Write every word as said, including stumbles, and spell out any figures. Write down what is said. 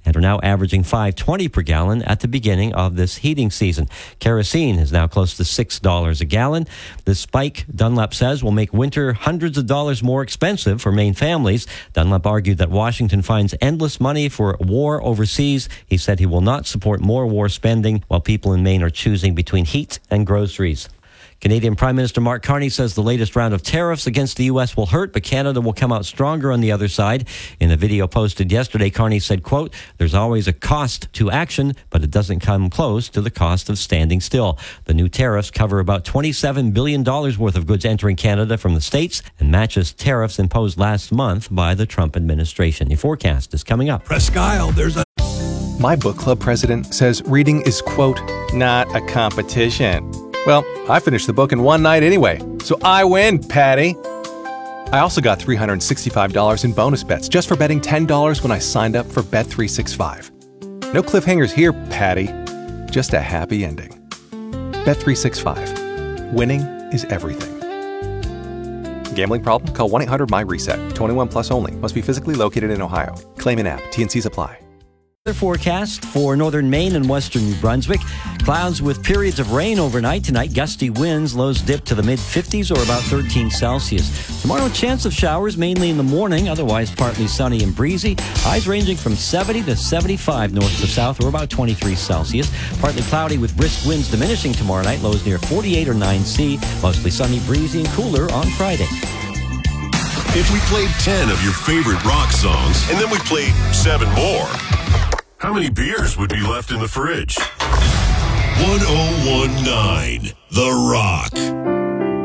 and are now averaging five dollars and twenty cents per gallon at the beginning of this heating season. Kerosene is now close to six dollars a gallon. This spike, Dunlap says, will make winter hundreds of dollars more expensive for Maine families. Dunlap argued that Washington finds endless money for war overseas. He said he will not support more war spending while people in Maine are choosing between heat and groceries. Canadian Prime Minister Mark Carney says the latest round of tariffs against the U S will hurt, but Canada will come out stronger on the other side. In a video posted yesterday, Carney said, quote, "There's always a cost to action, but it doesn't come close to the cost of standing still." The new tariffs cover about twenty-seven billion dollars worth of goods entering Canada from the States and matches tariffs imposed last month by the Trump administration. The forecast is coming up. Presque Isle, there's a... My book club president says reading is, quote, "not a competition." Well, I finished the book in one night anyway, so I win, Patty. I also got three hundred sixty-five dollars in bonus bets just for betting ten dollars when I signed up for Bet three sixty-five. No cliffhangers here, Patty. Just a happy ending. Bet three sixty-five. Winning is everything. Gambling problem? Call one eight hundred M Y reset. twenty-one plus only. Must be physically located in Ohio. Claim in app. T and Cs apply. Weather forecast for northern Maine and western New Brunswick. Clouds with periods of rain overnight tonight. Gusty winds. Lows dip to the mid fifties or about thirteen Celsius. Tomorrow, chance of showers mainly in the morning. Otherwise, partly sunny and breezy. Highs ranging from seventy to seventy-five north to south or about twenty-three Celsius. Partly cloudy with brisk winds diminishing tomorrow night. Lows near forty-eight or nine C. Mostly sunny, breezy, and cooler on Friday. If we played ten of your favorite rock songs and then we played seven more, how many beers would be left in the fridge? one oh one point nine The Rock.